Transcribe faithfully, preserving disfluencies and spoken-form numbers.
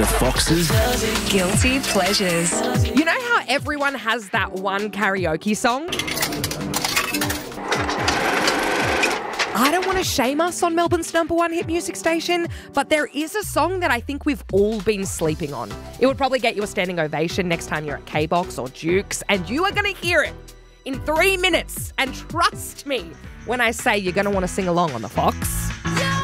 The Foxes. Guilty pleasures. You know how everyone has that one karaoke song? I don't want to shame us on Melbourne's number one hit music station, but there is a song that I think we've all been sleeping on. It would probably get you a standing ovation next time you're at K-Box or Duke's, and you are going to hear it in three minutes. And trust me when I say you're going to want to sing along on the Fox.